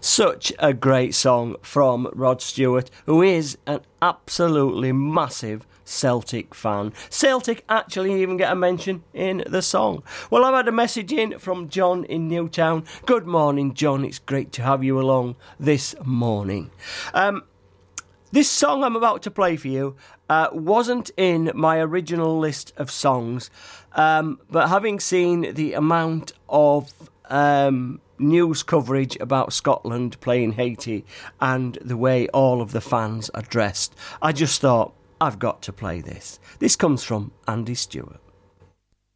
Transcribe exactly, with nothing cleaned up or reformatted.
Such a great song from Rod Stewart, who is an absolutely massive Celtic fan. Celtic actually even get a mention in the song. Well, I've had a message in from John in Newtown. Good morning, John. It's great to have you along this morning. Um, this song I'm about to play for you uh, wasn't in my original list of songs, um, but having seen the amount of um, news coverage about Scotland playing Haiti and the way all of the fans are dressed, I just thought, I've got to play this. This comes from Andy Stewart.